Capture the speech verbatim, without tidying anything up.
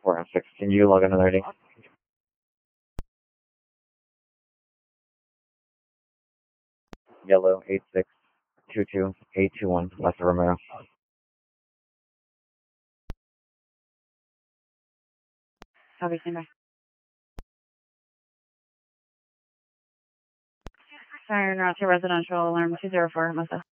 four and six. Can you log on to the rating? Yellow eight six two two eight two one, Lester Romero. Copy, stand by. Siren route to residential alarm two zero four, Mesa.